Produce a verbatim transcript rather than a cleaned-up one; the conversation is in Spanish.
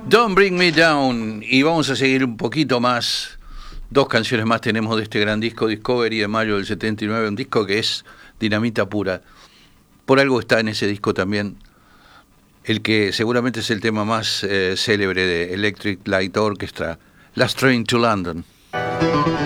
Don't Bring Me Down. Y vamos a seguir un poquito más. Dos canciones más tenemos de este gran disco Discovery de mayo del setenta y nueve, un disco que es dinamita pura. Por algo está en ese disco también el que seguramente es el tema más eh, célebre de Electric Light Orchestra, Last Train to London.